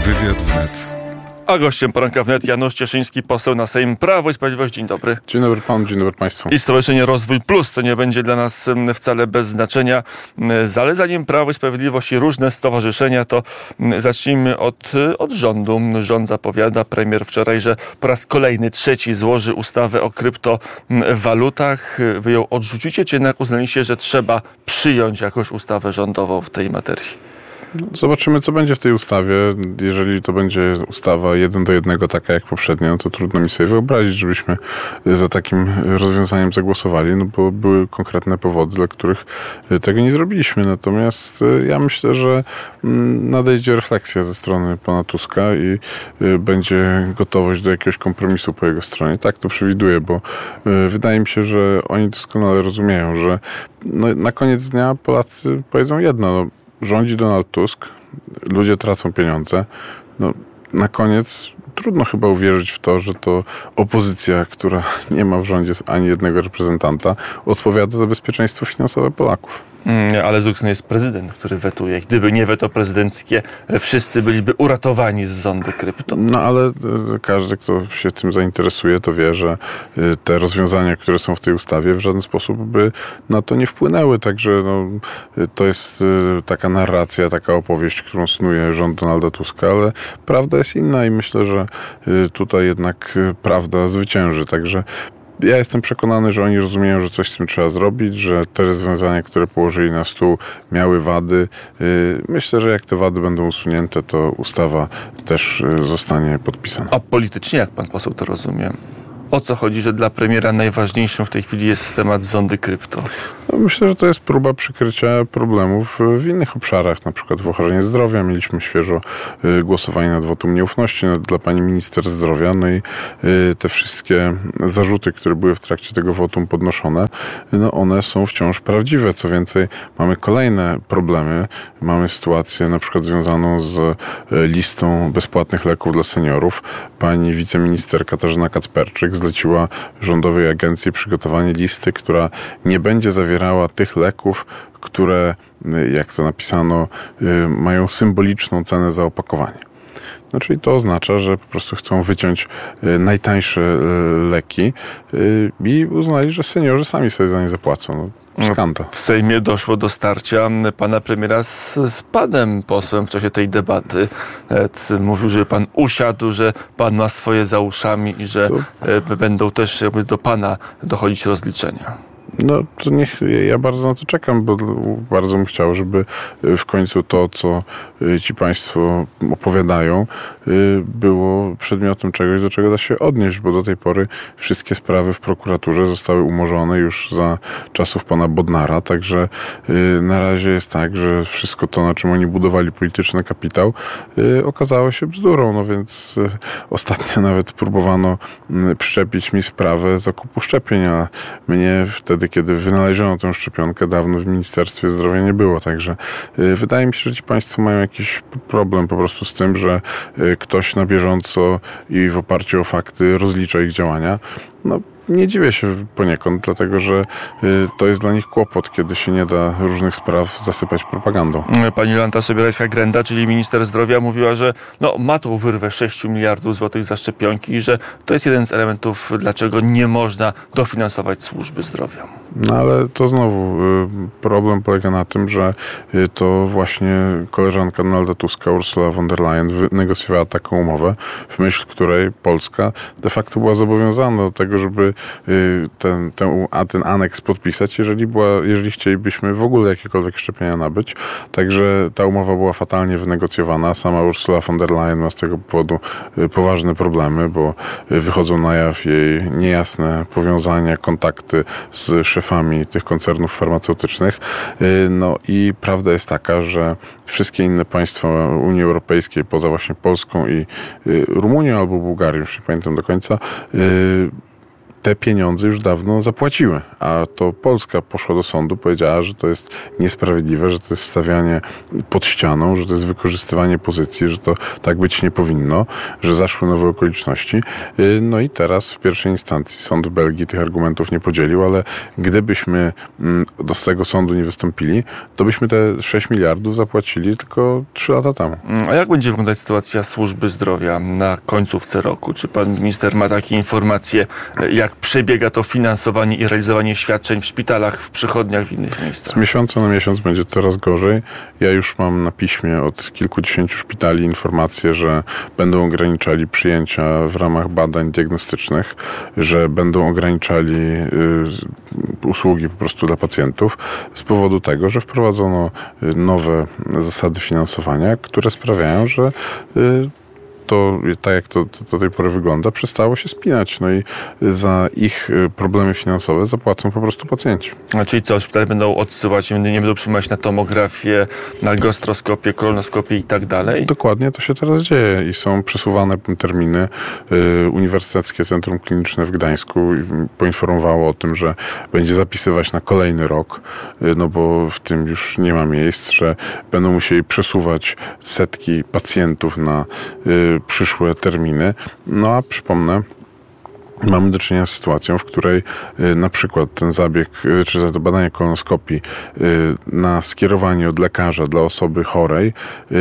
Wywiad wnet. A gościem poranka wnet Janusz Cieszyński, poseł na Sejm Prawo i Sprawiedliwość. Dzień dobry. Dzień dobry panu, dzień dobry państwu. I Stowarzyszenie Rozwój Plus to nie będzie dla nas wcale bez znaczenia. Ale zanim Prawo i Sprawiedliwość i różne stowarzyszenia, to zacznijmy od rządu. Rząd zapowiada, premier wczoraj, że po raz kolejny, trzeci złoży ustawę o kryptowalutach. Wy ją odrzucicie, czy jednak uznaliście, że trzeba przyjąć jakąś ustawę rządową w tej materii? Zobaczymy, co będzie w tej ustawie. Jeżeli to będzie ustawa 1 do 1, taka jak poprzednia, no to trudno mi sobie wyobrazić, żebyśmy za takim rozwiązaniem zagłosowali, no bo były konkretne powody, dla których tego nie zrobiliśmy. Natomiast ja myślę, że nadejdzie refleksja ze strony pana Tuska i będzie gotowość do jakiegoś kompromisu po jego stronie. Tak to przewiduję, bo wydaje mi się, że oni doskonale rozumieją, że na koniec dnia Polacy powiedzą jedno, rządzi Donald Tusk, ludzie tracą pieniądze. Na koniec trudno chyba uwierzyć w to, że to opozycja, która nie ma w rządzie ani jednego reprezentanta, odpowiada za bezpieczeństwo finansowe Polaków. Ale z drugiej strony jest prezydent, który wetuje. Gdyby nie weto prezydenckie, wszyscy byliby uratowani z zondy krypto. No ale każdy, kto się tym zainteresuje, to wie, że te rozwiązania, które są w tej ustawie, w żaden sposób by na to nie wpłynęły. Także to jest taka narracja, taka opowieść, którą snuje rząd Donalda Tuska, ale prawda jest inna i myślę, że tutaj jednak prawda zwycięży. Także ja jestem przekonany, że oni rozumieją, że coś z tym trzeba zrobić, że te rozwiązania, które położyli na stół, miały wady. Myślę, że jak te wady będą usunięte, to ustawa też zostanie podpisana. A politycznie, jak pan poseł to rozumie? O co chodzi, że dla premiera najważniejszym w tej chwili jest temat zondy krypto? Myślę, że to jest próba przykrycia problemów w innych obszarach, na przykład w ochronie zdrowia. Mieliśmy świeżo głosowanie nad wotum nieufności dla pani minister zdrowia. No i te wszystkie zarzuty, które były w trakcie tego wotum podnoszone, one są wciąż prawdziwe. Co więcej, mamy kolejne problemy. Mamy sytuację na przykład związaną z listą bezpłatnych leków dla seniorów. Pani wiceminister Katarzyna Kacperczyk zleciła rządowej agencji przygotowanie listy, która nie będzie zawierała tych leków, które, jak to napisano, mają symboliczną cenę za opakowanie. Czyli to oznacza, że po prostu chcą wyciąć najtańsze leki i uznali, że seniorzy sami sobie za nie zapłacą. Skandal. W Sejmie doszło do starcia pana premiera z panem posłem w czasie tej debaty. Mówił, że pan usiadł, że pan ma swoje za uszami i że będą też jakby do pana dochodzić rozliczenia. To ja bardzo na to czekam, bo bardzo bym chciał, żeby w końcu to, co ci państwo opowiadają, było przedmiotem czegoś, do czego da się odnieść, bo do tej pory wszystkie sprawy w prokuraturze zostały umorzone już za czasów pana Bodnara, także na razie jest tak, że wszystko to, na czym oni budowali polityczny kapitał, okazało się bzdurą, więc ostatnio nawet próbowano przyczepić mi sprawę zakupu szczepień, a mnie wtedy, kiedy wynaleziono tę szczepionkę, dawno w Ministerstwie Zdrowia nie było. Także wydaje mi się, że ci państwo mają jakiś problem po prostu z tym, że ktoś na bieżąco i w oparciu o fakty rozlicza ich działania. Nie dziwię się poniekąd, dlatego że to jest dla nich kłopot, kiedy się nie da różnych spraw zasypać propagandą. Pani Jolanta Sobierajska-Grenda, czyli minister zdrowia, mówiła, że ma tą wyrwę 6 miliardów złotych za szczepionki i że to jest jeden z elementów, dlaczego nie można dofinansować służby zdrowia. Ale to znowu problem polega na tym, że to właśnie koleżanka Donalda Tuska, Ursula von der Leyen, wynegocjowała taką umowę, w myśl której Polska de facto była zobowiązana do tego, żeby ten aneks podpisać, jeżeli chcielibyśmy w ogóle jakiekolwiek szczepienia nabyć. Także ta umowa była fatalnie wynegocjowana. Sama Ursula von der Leyen ma z tego powodu poważne problemy, bo wychodzą na jaw jej niejasne powiązania, kontakty z szefami tych koncernów farmaceutycznych. I prawda jest taka, że wszystkie inne państwa Unii Europejskiej, poza właśnie Polską i Rumunią albo Bułgarią, już nie pamiętam do końca, te pieniądze już dawno zapłaciły, a to Polska poszła do sądu, powiedziała, że to jest niesprawiedliwe, że to jest stawianie pod ścianą, że to jest wykorzystywanie pozycji, że to tak być nie powinno, że zaszły nowe okoliczności. No i teraz w pierwszej instancji sąd w Belgii tych argumentów nie podzielił, ale gdybyśmy do tego sądu nie wystąpili, to byśmy te 6 miliardów zapłacili tylko 3 lata temu. A jak będzie wyglądać sytuacja służby zdrowia na końcówce roku? Czy pan minister ma takie informacje, jak przebiega to finansowanie i realizowanie świadczeń w szpitalach, w przychodniach, w innych miejscach? Z miesiąca na miesiąc będzie coraz gorzej. Ja już mam na piśmie od kilkudziesięciu szpitali informację, że będą ograniczali przyjęcia w ramach badań diagnostycznych, że będą ograniczali usługi po prostu dla pacjentów z powodu tego, że wprowadzono nowe zasady finansowania, które sprawiają, że to, tak jak to do tej pory wygląda, przestało się spinać. No i za ich problemy finansowe zapłacą po prostu pacjenci. A czyli co, szpitale będą odsyłać, nie będą przyjmować na tomografię, na gastroskopię, kolonoskopię i tak dalej? Dokładnie to się teraz dzieje i są przesuwane terminy. Uniwersyteckie Centrum Kliniczne w Gdańsku poinformowało o tym, że będzie zapisywać na kolejny rok, no bo w tym już nie ma miejsc, że będą musieli przesuwać setki pacjentów na przyszłe terminy. No a przypomnę, mamy do czynienia z sytuacją, w której na przykład ten zabieg, czy to badanie kolonoskopii na skierowanie od lekarza dla osoby chorej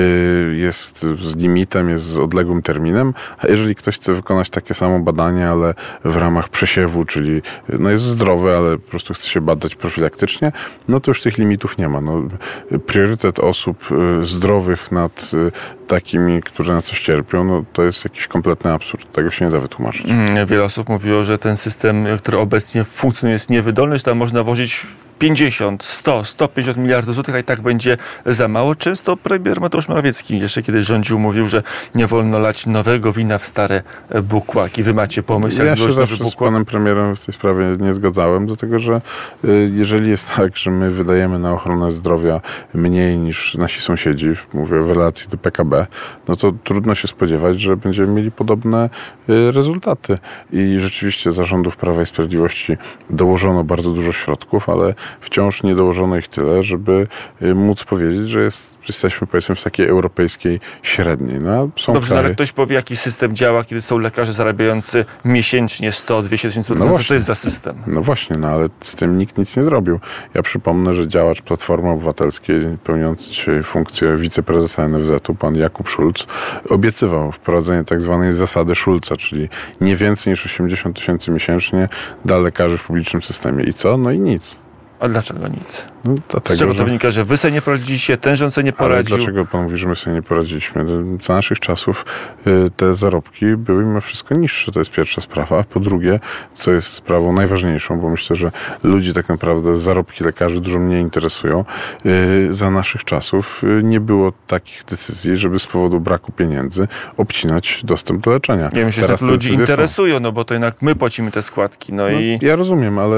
jest z limitem, jest z odległym terminem, a jeżeli ktoś chce wykonać takie samo badanie, ale w ramach przesiewu, czyli no jest zdrowy, ale po prostu chce się badać profilaktycznie, no to już tych limitów nie ma. No, priorytet osób zdrowych nad takimi, które na coś cierpią, no to jest jakiś kompletny absurd. Tego się nie da wytłumaczyć. Wiele osób mówiło, że ten system, który obecnie funkcjonuje, jest niewydolny, że tam można włożyć 50, 100, 150 miliardów złotych, a i tak będzie za mało. Często premier Mateusz Morawiecki, jeszcze kiedy rządził, mówił, że nie wolno lać nowego wina w stare bukłaki. Wy macie pomysł, jak ja się zawsze bukłak? z panem premierem w tej sprawie nie zgadzałem, dlatego że jeżeli jest tak, że my wydajemy na ochronę zdrowia mniej niż nasi sąsiedzi, mówię w relacji do PKB, no to trudno się spodziewać, że będziemy mieli podobne rezultaty. I rzeczywiście za rządów Prawa i Sprawiedliwości dołożono bardzo dużo środków, ale wciąż nie dołożono ich tyle, żeby móc powiedzieć, że jesteśmy powiedzmy w takiej europejskiej średniej. No, są dobrze, kraje... ale ktoś powie, jaki system działa, kiedy są lekarze zarabiający miesięcznie 100, 200 tysięcy złotych. No to co jest za system? No właśnie, no ale z tym nikt nic nie zrobił. Ja przypomnę, że działacz Platformy Obywatelskiej, pełniący dzisiaj funkcję wiceprezesa NFZ-u, pan Jakub Szulc, obiecywał wprowadzenie tak zwanej zasady Szulca, czyli nie więcej niż 80 tysięcy miesięcznie dla lekarzy w publicznym systemie. I co? No i nic. A dlaczego nic? No, dlatego, z czego to wynika, że wy sobie nie poradziliście, ten rząd sobie nie poradził? Ale dlaczego pan mówi, że my sobie nie poradziliśmy? Za naszych czasów te zarobki były mimo wszystko niższe. To jest pierwsza sprawa. A po drugie, co jest sprawą najważniejszą, bo myślę, że ludzi tak naprawdę zarobki lekarzy dużo mniej interesują. Za naszych czasów nie było takich decyzji, żeby z powodu braku pieniędzy obcinać dostęp do leczenia. Ja myślę, że ludzi interesują, no bo to jednak my płacimy te składki. No i... Ja rozumiem, ale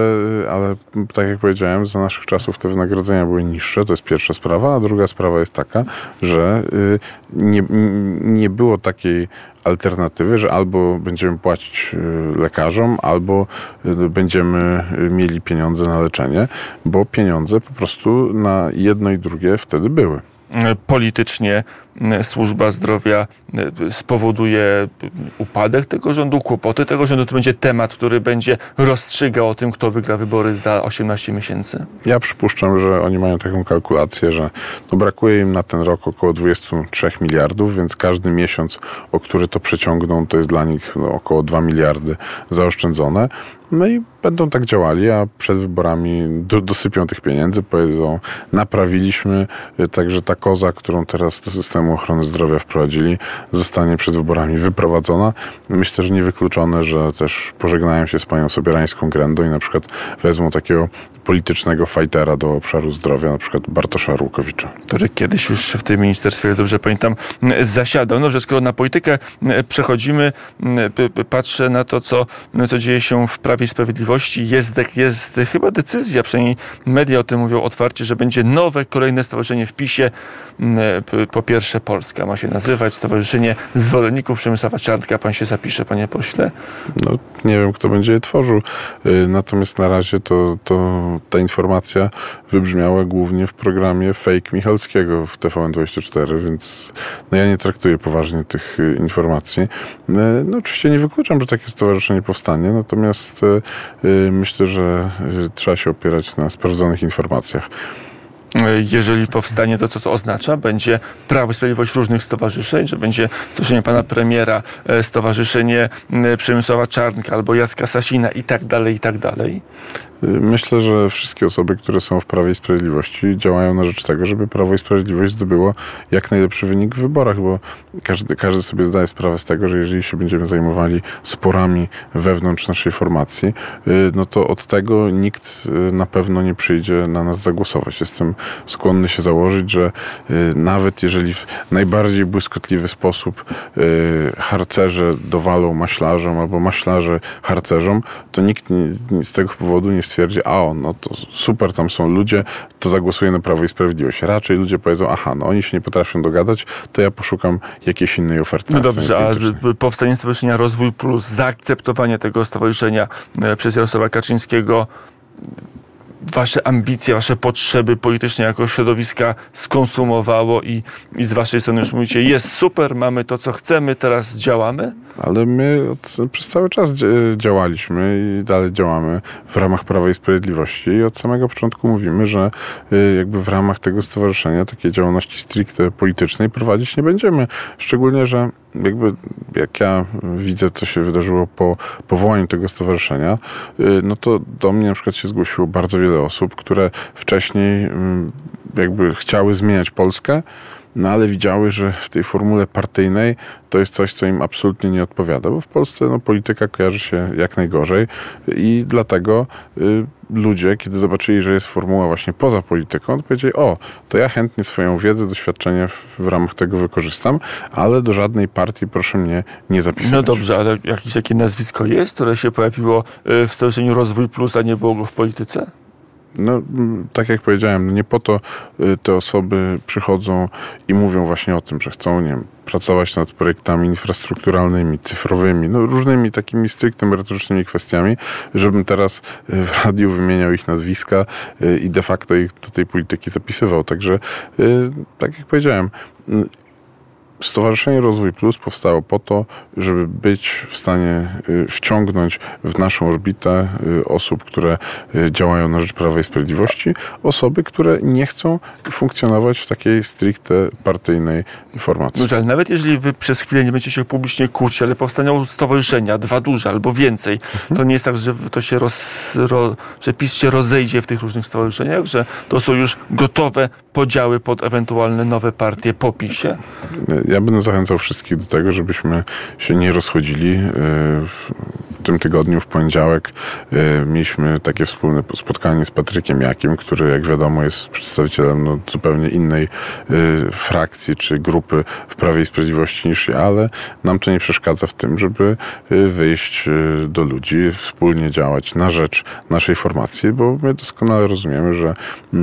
tak jak powiedziałem, za naszych czasów te wynagrodzenia były niższe, to jest pierwsza sprawa, a druga sprawa jest taka, że nie było takiej alternatywy, że albo będziemy płacić lekarzom, albo będziemy mieli pieniądze na leczenie, bo pieniądze po prostu na jedno i drugie wtedy były. Politycznie służba zdrowia spowoduje upadek tego rządu, kłopoty tego rządu. To będzie temat, który będzie rozstrzygał o tym, kto wygra wybory za 18 miesięcy. Ja przypuszczam, że oni mają taką kalkulację, że brakuje im na ten rok około 23 miliardów, więc każdy miesiąc, o który to przeciągną, to jest dla nich około 2 miliardy zaoszczędzone. No i będą tak działali, a przed wyborami dosypią tych pieniędzy, powiedzą, naprawiliśmy, także ta koza, którą teraz do systemu ochrony zdrowia wprowadzili, zostanie przed wyborami wyprowadzona. Myślę, że niewykluczone, że też pożegnają się z panią Sobierańską-Grendą i na przykład wezmą takiego politycznego fajtera do obszaru zdrowia, na przykład Bartosza Arłukowicza. Który kiedyś już w tym ministerstwie, jak dobrze pamiętam, zasiadał. No, że skoro na politykę przechodzimy, patrzę na to, co dzieje się w Prawie Prawie i Sprawiedliwości jest chyba decyzja, przynajmniej media o tym mówią otwarcie, że będzie nowe, kolejne stowarzyszenie w PiS-ie. Po pierwsze Polska ma się nazywać, Stowarzyszenie Zwolenników Przemysława Czarnka. Pan się zapisze, panie pośle? No, nie wiem, kto będzie je tworzył. Natomiast na razie ta informacja wybrzmiała głównie w programie Fake Michalskiego w TVN24, więc ja nie traktuję poważnie tych informacji. Oczywiście nie wykluczam, że takie stowarzyszenie powstanie, natomiast myślę, że trzeba się opierać na sprawdzonych informacjach. Jeżeli powstanie, to co to oznacza? Będzie Prawo i Sprawiedliwość różnych stowarzyszeń, że będzie stowarzyszenie pana premiera, stowarzyszenie Przemysława Czarnka albo Jacka Sasina i tak dalej, i tak dalej? Myślę, że wszystkie osoby, które są w Prawie i Sprawiedliwości, działają na rzecz tego, żeby Prawo i Sprawiedliwość zdobyło jak najlepszy wynik w wyborach, bo każdy sobie zdaje sprawę z tego, że jeżeli się będziemy zajmowali sporami wewnątrz naszej formacji, no to od tego nikt na pewno nie przyjdzie na nas zagłosować. Jestem skłonny się założyć, że nawet jeżeli w najbardziej błyskotliwy sposób harcerze dowalą maślarzom albo maślarze harcerzom, to nikt z tego powodu nie stwierdzi, no to super, tam są ludzie, to zagłosuję na Prawo i Sprawiedliwość. Raczej ludzie powiedzą, oni się nie potrafią dogadać, to ja poszukam jakiejś innej oferty. No dobrze, a powstanie Stowarzyszenia Rozwój Plus, zaakceptowanie tego stowarzyszenia przez Jarosława Kaczyńskiego, wasze ambicje, wasze potrzeby polityczne jako środowiska skonsumowało i z waszej strony już mówicie, jest super, mamy to, co chcemy, teraz działamy? Ale my przez cały czas działaliśmy i dalej działamy w ramach Prawa i Sprawiedliwości i od samego początku mówimy, że jakby w ramach tego stowarzyszenia takiej działalności stricte politycznej prowadzić nie będziemy. Szczególnie, że jak ja widzę, co się wydarzyło po powołaniu tego stowarzyszenia, no to do mnie na przykład się zgłosiło bardzo wiele osób, które wcześniej chciały zmieniać Polskę, no ale widziały, że w tej formule partyjnej to jest coś, co im absolutnie nie odpowiada, bo w Polsce polityka kojarzy się jak najgorzej i dlatego ludzie, kiedy zobaczyli, że jest formuła właśnie poza polityką, to powiedzieli, to ja chętnie swoją wiedzę, doświadczenie w ramach tego wykorzystam, ale do żadnej partii proszę mnie nie zapisywać. No dobrze, ale jakieś takie nazwisko jest, które się pojawiło w Stowarzyszeniu Rozwój Plus, a nie było go w polityce? No, tak jak powiedziałem, nie po to te osoby przychodzą i mówią właśnie o tym, że chcą, pracować nad projektami infrastrukturalnymi, cyfrowymi, różnymi takimi stricte merytorycznymi kwestiami, żebym teraz w radiu wymieniał ich nazwiska i de facto ich do tej polityki zapisywał. Także, tak jak powiedziałem, Stowarzyszenie Rozwój Plus powstało po to, żeby być w stanie wciągnąć w naszą orbitę osób, które działają na rzecz Prawa i Sprawiedliwości, osoby, które nie chcą funkcjonować w takiej stricte partyjnej formacji. No, ale nawet jeżeli wy przez chwilę nie będziecie się publicznie kłócić, ale powstaną stowarzyszenia, 2 duże albo więcej, to nie jest tak, że to się że PiS się rozejdzie w tych różnych stowarzyszeniach, że to są już gotowe podziały pod ewentualne nowe partie po PiS-ie? Ja będę zachęcał wszystkich do tego, żebyśmy się nie rozchodzili. W tym tygodniu, w poniedziałek, mieliśmy takie wspólne spotkanie z Patrykiem Jakim, który, jak wiadomo, jest przedstawicielem zupełnie innej frakcji czy grupy w Prawie i Sprawiedliwości niż ja, ale nam to nie przeszkadza w tym, żeby wyjść do ludzi, wspólnie działać na rzecz naszej formacji, bo my doskonale rozumiemy, że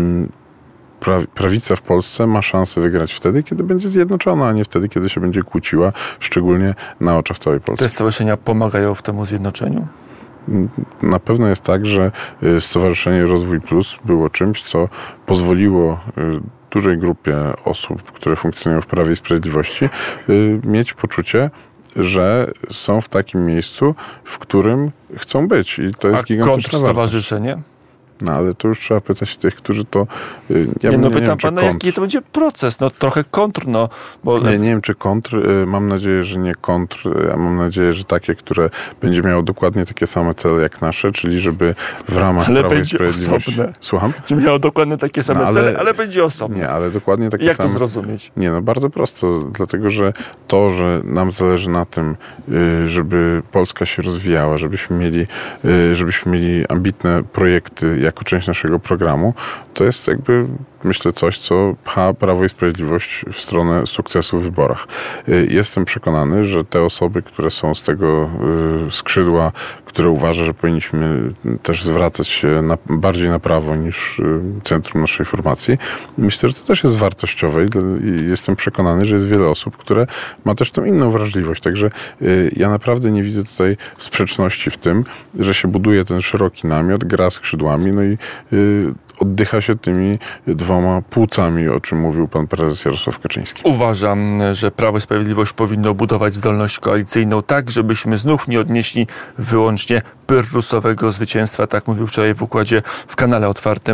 prawica w Polsce ma szansę wygrać wtedy, kiedy będzie zjednoczona, a nie wtedy, kiedy się będzie kłóciła, szczególnie na oczach całej Polski. Te stowarzyszenia pomagają w temu zjednoczeniu? Na pewno jest tak, że Stowarzyszenie Rozwój Plus było czymś, co pozwoliło dużej grupie osób, które funkcjonują w Prawie i Sprawiedliwości, mieć poczucie, że są w takim miejscu, w którym chcą być. I to jest gigantyczna kontrstowarzyszenie? No ale to już trzeba pytać tych, którzy to... pytam pana, jaki to będzie proces? Trochę kontr, bo... Nie wiem, czy kontr. Mam nadzieję, że nie kontr, a mam nadzieję, że takie, które będzie miało dokładnie takie same cele jak nasze, czyli żeby w ramach Prawa i Sprawiedliwości... Osobne. Słucham? Czy miało dokładnie takie same cele, ale będzie osobne. Nie, ale dokładnie takie jak same... Jak to zrozumieć? Bardzo prosto, dlatego, że to, że nam zależy na tym, żeby Polska się rozwijała, żebyśmy mieli ambitne projekty jako część naszego programu, to jest myślę, coś, co pcha Prawo i Sprawiedliwość w stronę sukcesu w wyborach. Jestem przekonany, że te osoby, które są z tego skrzydła, które uważa, że powinniśmy też zwracać się bardziej na prawo niż centrum naszej formacji, myślę, że to też jest wartościowe i jestem przekonany, że jest wiele osób, które ma też tą inną wrażliwość. Także ja naprawdę nie widzę tutaj sprzeczności w tym, że się buduje ten szeroki namiot, gra skrzydłami, no i oddycha się tymi dwoma płucami, o czym mówił pan prezes Jarosław Kaczyński. Uważam, że Prawo i Sprawiedliwość powinno budować zdolność koalicyjną tak, żebyśmy znów nie odnieśli wyłącznie pyrrusowego zwycięstwa. Tak mówił wczoraj w układzie w kanale otwartym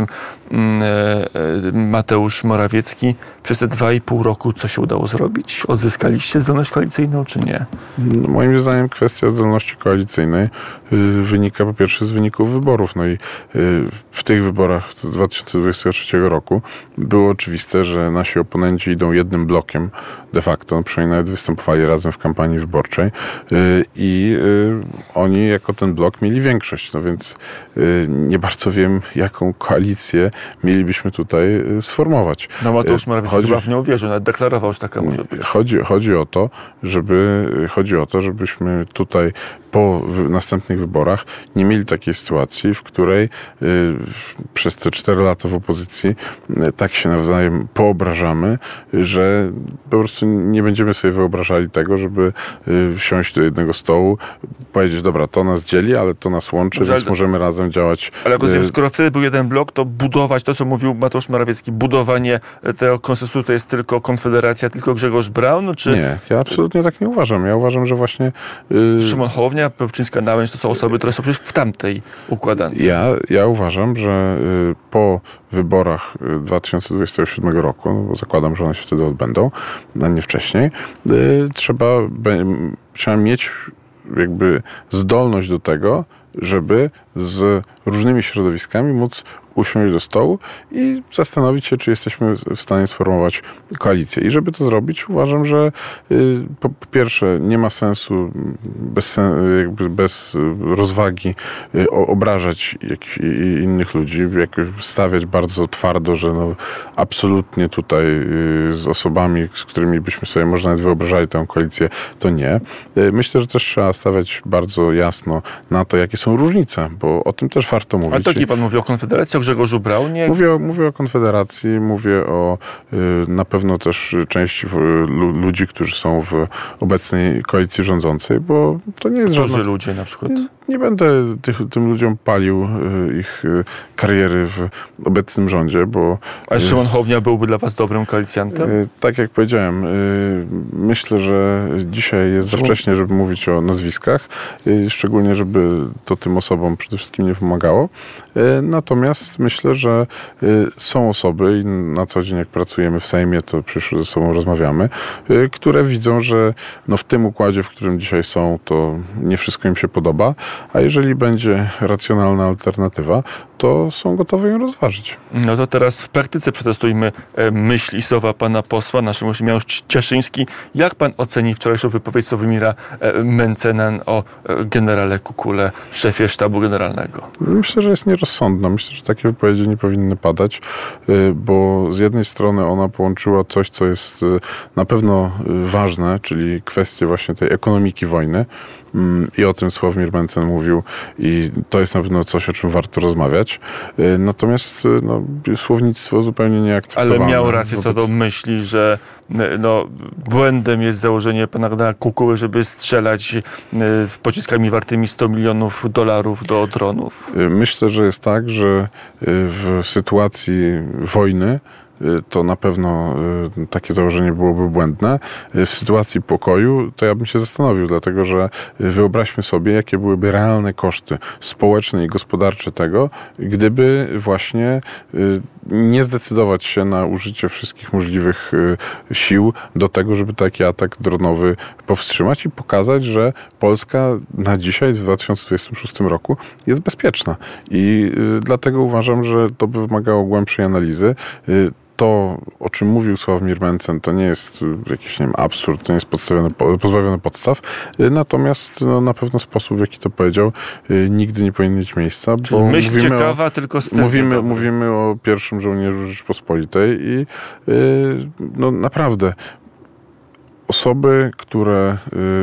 Mateusz Morawiecki. Przez te 2,5 roku co się udało zrobić? Odzyskaliście zdolność koalicyjną, czy nie? No, moim zdaniem kwestia zdolności koalicyjnej wynika po pierwsze z wyników wyborów. No i w tych wyborach 2023 roku było oczywiste, że nasi oponenci idą jednym blokiem de facto, przynajmniej nawet występowali razem w kampanii wyborczej i oni jako ten blok mieli większość. No więc nie bardzo wiem, jaką koalicję mielibyśmy tutaj sformować. No Mateusz Morawiecki chyba w nią uwierzył, nawet deklarował, że taka może być. Chodzi o to, żebyśmy tutaj po następnych wyborach nie mieli takiej sytuacji, w której przez te 4 lata w opozycji tak się nawzajem poobrażamy, że po prostu nie będziemy sobie wyobrażali tego, żeby siąść do jednego stołu, powiedzieć, dobra, to nas dzieli, ale to nas łączy, więc możemy razem działać. Ale skoro wtedy był jeden blok, to budować to, co mówił Mateusz Morawiecki, budowanie tego konsensusu to jest tylko Konfederacja, tylko Grzegorz Braun? Czy... Nie, ja absolutnie tak nie uważam. Ja uważam, że właśnie... Szymon Hołownia, Pełczyńska-Nałęcz to są osoby, które są przecież w tamtej układance. Ja uważam, że po wyborach 2027 roku, no bo zakładam, że one się wtedy odbędą, a nie wcześniej, trzeba mieć jakby zdolność do tego, żeby z różnymi środowiskami móc usiąść do stołu i zastanowić się, czy jesteśmy w stanie sformować koalicję. I żeby to zrobić, uważam, że po pierwsze nie ma sensu bez rozwagi obrażać innych ludzi, stawiać bardzo twardo, że no absolutnie tutaj z osobami, z którymi byśmy sobie może nawet wyobrażali tę koalicję, to nie. Myślę, że też trzeba stawiać bardzo jasno na to, jakie są różnice, bo o tym też warto mówić. Ale to pan mówi o Konfederacji, o Grzegorzu Braunie? Mówię o Konfederacji, mówię o na pewno też części ludzi, którzy są w obecnej koalicji rządzącej, bo to nie jest żadna... ludzie na przykład? Nie będę tym ludziom palił ich kariery w obecnym rządzie, bo... A Szymon Hołownia byłby dla was dobrym koalicjantem? Tak jak powiedziałem, myślę, że dzisiaj jest za wcześnie, żeby mówić o nazwiskach, szczególnie, żeby to tym osobom przede wszystkim nie pomagało. Natomiast myślę, że są osoby i na co dzień jak pracujemy w Sejmie, to przecież ze sobą rozmawiamy, które widzą, że no w tym układzie, w którym dzisiaj są, to nie wszystko im się podoba, a jeżeli będzie racjonalna alternatywa, to są gotowe ją rozważyć. No to teraz w praktyce przetestujmy myśl i słowa pana posła, naszym gościem Janusz Cieszyński. Jak pan oceni wczorajszą wypowiedź Sławomira Mentzena o generale Kukule, szefie sztabu generalnego? Myślę, że jest nierozsądna. Myślę, że takie wypowiedzi nie powinny padać, bo z jednej strony ona połączyła coś, co jest na pewno ważne, czyli kwestię właśnie tej ekonomiki wojny. I o tym Sławomir Mentzen mówił i to jest na pewno coś, o czym warto rozmawiać. Natomiast słownictwo zupełnie nieakceptowane. Ale miał rację co do myśli, że błędem jest założenie pana Kukuły, żeby strzelać pociskami wartymi $100 milionów do dronów. Myślę, że jest tak, że w sytuacji wojny to na pewno takie założenie byłoby błędne. W sytuacji pokoju to ja bym się zastanowił, dlatego że wyobraźmy sobie, jakie byłyby realne koszty społeczne i gospodarcze tego, gdyby właśnie nie zdecydować się na użycie wszystkich możliwych sił do tego, żeby taki atak dronowy powstrzymać i pokazać, że Polska na dzisiaj, w 2026 roku jest bezpieczna. I dlatego uważam, że to by wymagało głębszej analizy. to, o czym mówił Sławomir Mencen, to nie jest jakiś, nie wiem, absurd, to nie jest pozbawione podstaw. Natomiast na pewno sposób, w jaki to powiedział, nigdy nie powinien mieć miejsca. Czyli myśl ciekawa, tylko mówimy o pierwszym żołnierzu Rzeczypospolitej i naprawdę osoby, które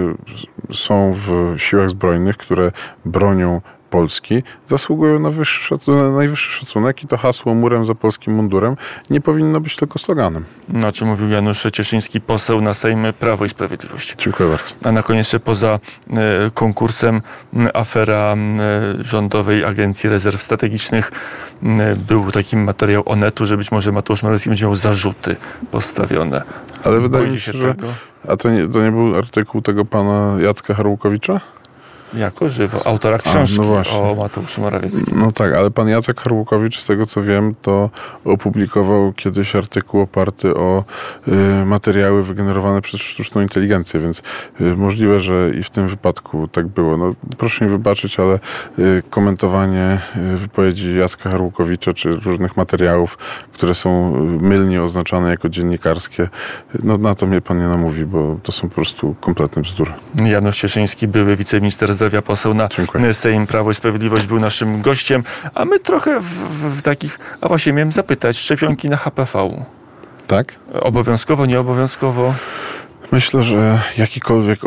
są w siłach zbrojnych, które bronią Polski, zasługują na najwyższy szacunek i to hasło murem za polskim mundurem nie powinno być tylko sloganem. O czym mówił Janusz Cieszyński, poseł na Sejm Prawo i Sprawiedliwość. Dziękuję bardzo. A na koniec jeszcze poza konkursem afera Rządowej Agencji Rezerw Strategicznych. Był taki materiał Onetu, że być może Mateusz Morawiecki będzie miał zarzuty postawione. Ale wydaje mi się, że... Tego? A to nie był artykuł tego pana Jacka Harłukowicza? Jako żywo, autora książki o Mateuszu Morawieckim. No tak, ale pan Jacek Harłukowicz, z tego co wiem, to opublikował kiedyś artykuł oparty o materiały wygenerowane przez sztuczną inteligencję, więc możliwe, że i w tym wypadku tak było. No, proszę mi wybaczyć, ale komentowanie wypowiedzi Jacka Harłukowicza czy różnych materiałów, które są mylnie oznaczane jako dziennikarskie, no na to mnie pan nie namówi, bo to są po prostu kompletne bzdury. Janusz Cieszyński, były wiceminister zdrowia, poseł na Sejm Prawo i Sprawiedliwość, był naszym gościem, a my trochę w takich, a właśnie miałem zapytać, szczepionki na HPV. Tak? Obowiązkowo, nieobowiązkowo? Myślę, że jakikolwiek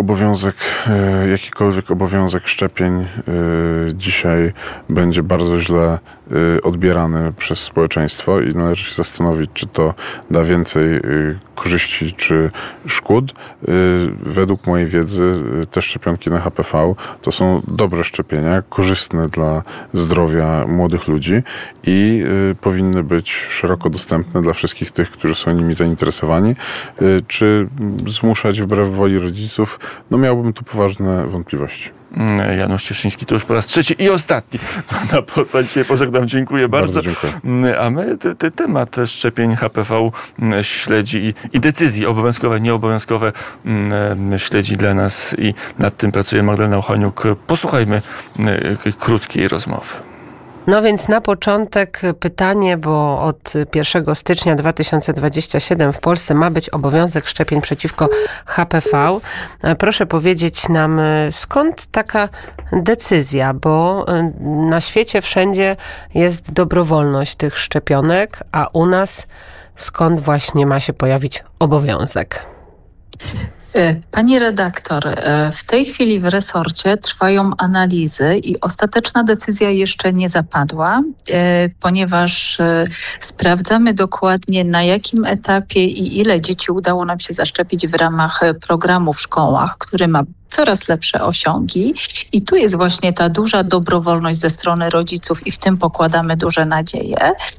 obowiązek szczepień dzisiaj będzie bardzo źle odbierany przez społeczeństwo i należy się zastanowić, czy to da więcej korzyści czy szkód. Według mojej wiedzy te szczepionki na HPV to są dobre szczepienia, korzystne dla zdrowia młodych ludzi i powinny być szeroko dostępne dla wszystkich tych, którzy są nimi zainteresowani. Czy zmuszać wbrew woli rodziców? No miałbym tu poważne wątpliwości. Janusz Cieszyński to już po raz trzeci i ostatni pana posła dzisiaj pożegnam. Dziękuję bardzo. Dziękuję. A my temat szczepień HPV śledzi i decyzje obowiązkowe, nieobowiązkowe śledzi dla nas i nad tym pracuje Magdalena Ochoniuk. Posłuchajmy krótkiej rozmowy. No więc na początek pytanie, bo od 1 stycznia 2027 w Polsce ma być obowiązek szczepień przeciwko HPV. Proszę powiedzieć nam, skąd taka decyzja, bo na świecie wszędzie jest dobrowolność tych szczepionek, a u nas skąd właśnie ma się pojawić obowiązek? Pani redaktor, w tej chwili w resorcie trwają analizy i ostateczna decyzja jeszcze nie zapadła, ponieważ sprawdzamy dokładnie, na jakim etapie i ile dzieci udało nam się zaszczepić w ramach programu w szkołach, który ma coraz lepsze osiągi i tu jest właśnie ta duża dobrowolność ze strony rodziców i w tym pokładamy duże nadzieje.